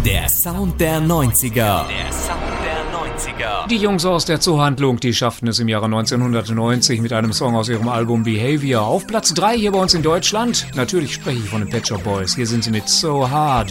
Der Sound der 90er. Der Sound der 90er. Die Jungs aus der Zoohandlung, die schafften es im Jahre 1990 mit einem Song aus ihrem Album Behavior auf Platz 3 hier bei uns in Deutschland. Natürlich spreche ich von den Pet Shop Boys. Hier sind sie mit So Hard.